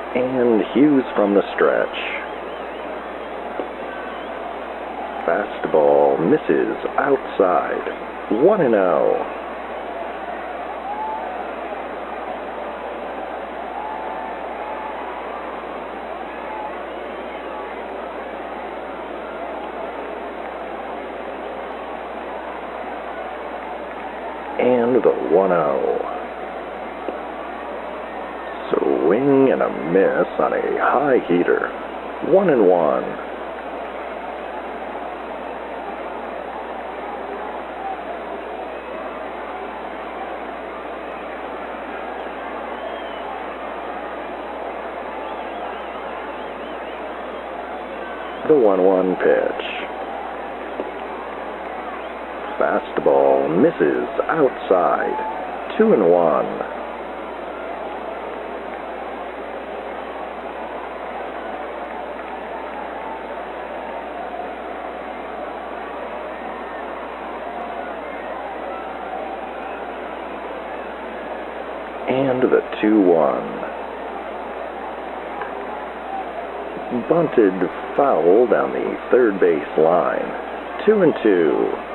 And Hughes from the stretch. Fastball misses outside. 1-0. And the 1-0. Swing and a miss on a high heater. 1-1. The 1-1 pitch. Fastball misses outside. 2-1. And the 2-1. Bunted foul down the third base line. 2-2.